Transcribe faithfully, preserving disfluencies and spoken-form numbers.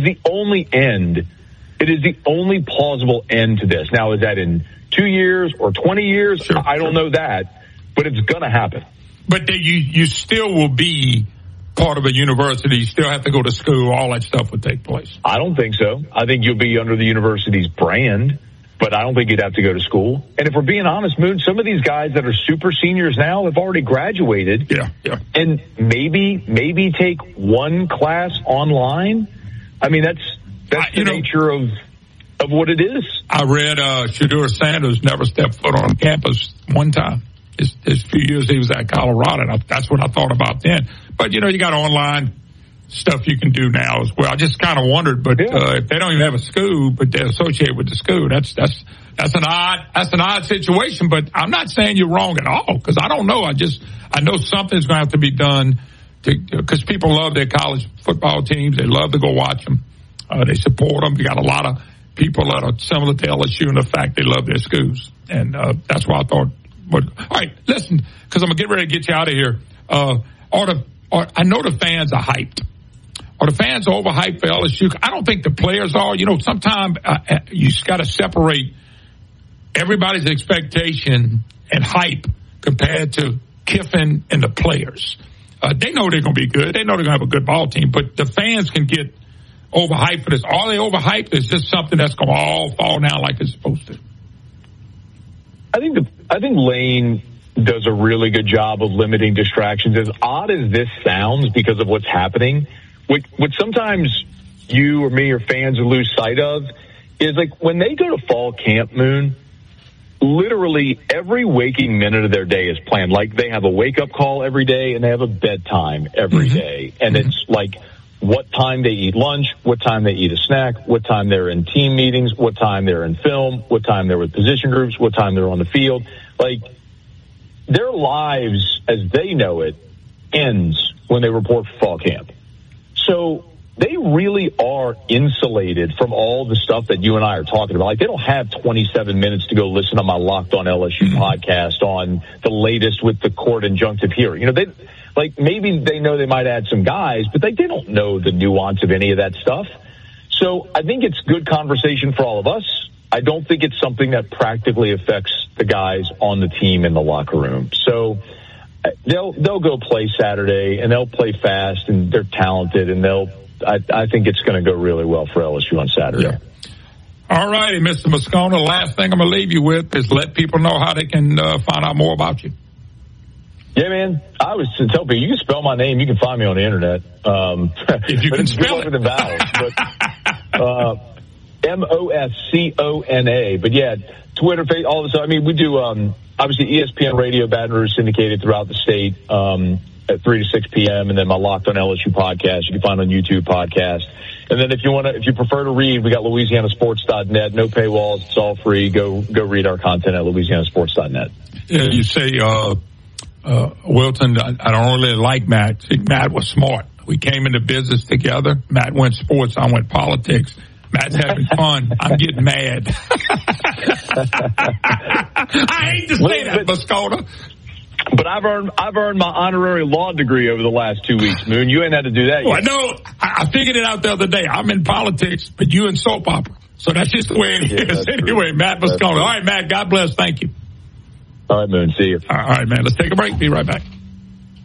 the only end. It is the only plausible end to this. Now, is that in two years or twenty years? Sure, I don't sure. know that, but it's going to happen. But they, you, you still will be part of a university. You still have to go to school. All that stuff would take place. I don't think so. I think you'll be under the university's brand, but I don't think you'd have to go to school. And if we're being honest, Moon, some of these guys that are super seniors now have already graduated. Yeah, yeah. And maybe, maybe take one class online. I mean, that's that's I, the know, nature of of what it is. I read uh, Shedeur Sanders never stepped foot on campus one time. His, his few years he was at Colorado, and I, that's what I thought about then. But, you know, you got online stuff you can do now as well. I just kind of wondered, but yeah. uh, if they don't even have a school, but they're associated with the school, that's that's that's an odd that's an odd situation. But I'm not saying you're wrong at all, because I don't know. I just I know something's going to have to be done, because people love their college football teams. They love to go watch them. Uh, they support them. You got a lot of people that are similar to L S U in the fact they love their schools, and uh, that's why I thought. But, all right, listen, because I'm gonna get ready to get you out of here. Uh, are the are, I know the fans are hyped. Are the fans overhyped for L S U? I don't think the players are. You know, sometimes uh, you just got to separate everybody's expectation and hype compared to Kiffin and the players. Uh, they know they're going to be good. They know they're going to have a good ball team. But the fans can get overhyped for this. Are they overhyped? It's just something that's going to all fall down like it's supposed to. I think the, I think Lane does a really good job of limiting distractions. As odd as this sounds because of what's happening, what, what sometimes you or me or fans will lose sight of is, like, when they go to fall camp, Moon, literally every waking minute of their day is planned. Like, they have a wake-up call every day and they have a bedtime every mm-hmm. day. And mm-hmm. it's like what time they eat lunch, what time they eat a snack, what time they're in team meetings, what time they're in film, what time they're with position groups, what time they're on the field. Like, their lives, as they know it, ends when they report for fall camp. So they really are insulated from all the stuff that you and I are talking about. Like, they don't have twenty-seven minutes to go listen to my Locked On L S U podcast on the latest with the court injunctive hearing. You know, they, like, maybe they know they might add some guys, but they, they don't know the nuance of any of that stuff. So I think it's good conversation for all of us. I don't think it's something that practically affects the guys on the team in the locker room. So they'll they'll go play Saturday, and they'll play fast, and they're talented, and they'll. I, I think it's going to go really well for L S U on Saturday. Yeah. All righty, Mister Moscona. Last thing I'm going to leave you with is let people know how they can uh, find out more about you. Yeah, man. I was to tell people, you can spell my name. You can find me on the internet. Um, if you but can it's spell over it. the vowels. But, uh, M O S C O N A. But yeah, Twitter, Facebook, all this. I mean, we do um, obviously E S P N Radio, Baton Rouge, syndicated throughout the state um, at three to six p.m. And then my Locked On L S U podcast you can find on YouTube podcast. And then if you want to, if you prefer to read, we got Louisiana Sports dot net. No paywalls. It's all free. Go go read our content at Louisiana Sports dot net. Yeah, you say, uh, uh, Wilton, I, I don't really like Matt. See, Matt was smart. We came into business together. Matt went sports. I went politics. Matt's having fun. I'm getting mad. I hate to say that, Moscona. But I've earned I've earned my honorary law degree over the last two weeks, Moon. You ain't had to do that yet. Well, no, I figured it out the other day. I'm in politics, but you in soap opera. So that's just the way it yeah, is. Anyway, true. Matt Moscona. All right, Matt, God bless. Thank you. All right, Moon. See you. All right, man. Let's take a break. Be right back.